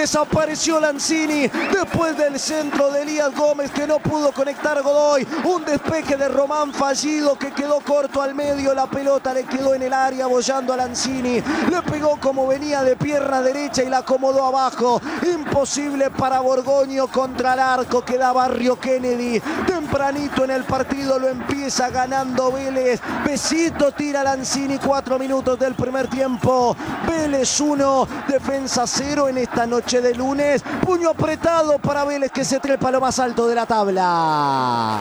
Desapareció Lanzini después del centro de Elías Gómez que no pudo conectar Godoy. Un despeje de Román fallido que quedó corto al medio. La pelota le quedó en el área bollando a Lanzini. Le pegó como venía de pierna derecha y la acomodó abajo. Imposible para Borgoño contra el arco que da Barrio Kennedy. Tempranito en el partido lo empieza ganando Vélez. Besito tira Lanzini, 4 minutos del primer tiempo. Vélez 1, Defensa 0 en esta noche de lunes. Puño apretado para Vélez que se trepa a lo más alto de la tabla.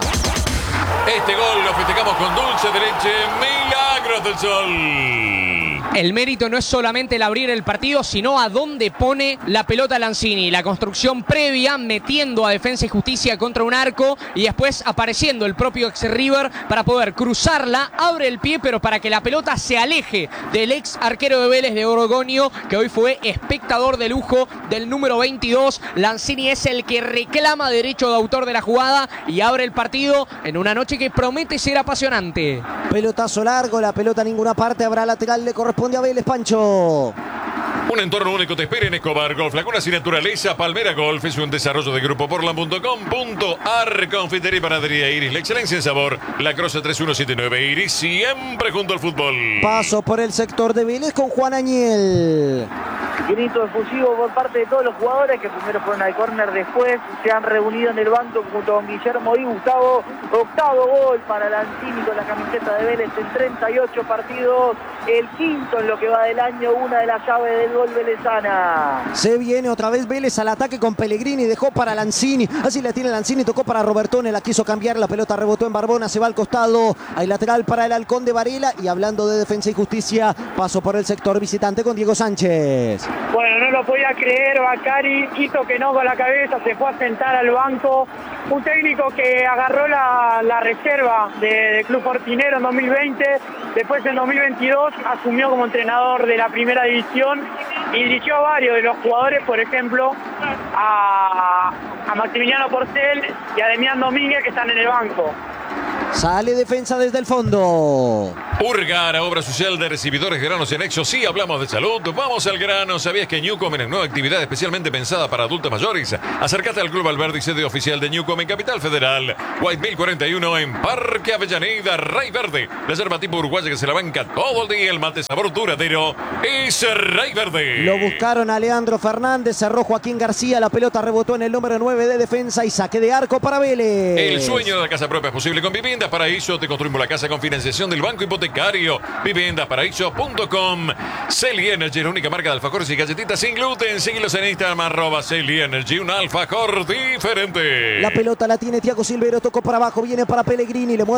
Este gol lo festejamos con dulce de leche. Milagros del Sol. El mérito no es solamente el abrir el partido, sino a dónde pone la pelota Lanzini. La construcción previa, metiendo a Defensa y Justicia contra un arco y después apareciendo el propio ex River para poder cruzarla. Abre el pie, pero para que la pelota se aleje del ex arquero de Vélez, de Borgoño, que hoy fue espectador de lujo del número 22. Lanzini es el que reclama derecho de autor de la jugada y abre el partido en una noche que promete ser apasionante. Pelotazo largo, la pelota a ninguna parte. Habrá lateral, le corresponde a Vélez, Pancho. Un entorno único te espera en Escobar Golf, Laguna Sin Naturaleza. Palmera Golf es un desarrollo de Grupo Portland.com.ar. Confitería y panadería Iris, la excelencia en sabor. La Croce 3179 Iris, siempre junto al fútbol. Paso por el sector de Vélez con Juan Añel. Grito efusivo por parte de todos los jugadores que primero fueron al córner, después se han reunido en el banco junto con Guillermo y Gustavo. Octavo gol para Lanzini con la camiseta de Vélez en 38 partidos, el quinto en lo que va del año, una de las llaves del gol velezana. Se viene otra vez Vélez al ataque con Pellegrini, dejó para Lanzini, así la tiene Lanzini, tocó para Robertone, la quiso cambiar, la pelota rebotó en Barbona, se va al costado, hay lateral para el Halcón de Varela. Y hablando de Defensa y Justicia, paso por el sector visitante con Diego Sánchez. Bueno, no lo podía creer, Bacari hizo que no con la cabeza, se fue a sentar al banco. Un técnico que agarró la reserva de Club Fortinero en 2020, después en 2022 asumió como entrenador de la primera división y dirigió a varios de los jugadores, por ejemplo, a Maximiliano Porcel y a Demián Domínguez, que están en el banco. Sale Defensa desde el fondo. Urgara, obra social de recibidores, granos y anexos. Sí, hablamos de salud. Vamos al grano. ¿Sabías que Newcom es nueva actividad especialmente pensada para adultos mayores? Acércate al Club Alberdi, sede oficial de Newcom en Capital Federal. White 1041 en Parque Avellaneda, Rey Verde. Reserva tipo uruguaya que se la banca todo el día. El mate sabor duradero es Rey Verde. Lo buscaron a Leandro Fernández, cerró Joaquín García. La pelota rebotó en el número 9 de Defensa y saque de arco para Vélez. El sueño de la casa propia es posible con Viviendas Paraíso. Te construimos la casa con financiación del Banco Hipotecario. Viviendasparaíso.com. Celi Energy, la única marca de alfajores y galletitas sin gluten. Síguelos en Instagram, @Celi Energy, un alfajor diferente. La pelota la tiene Thiago Silvero, tocó para abajo, viene para Pellegrini, le mueve